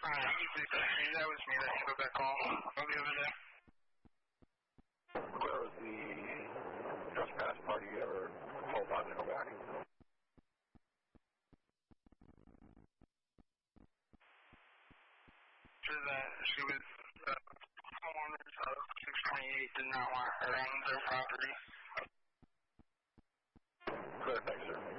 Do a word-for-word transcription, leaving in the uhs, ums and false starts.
Alright, you please proceed. That was me that handled that call of the other day. Where was the trespass party you ever told on to go back? Sure that she was the homeowners of six twenty-eight did not want her on their property. Good, thanks, sir.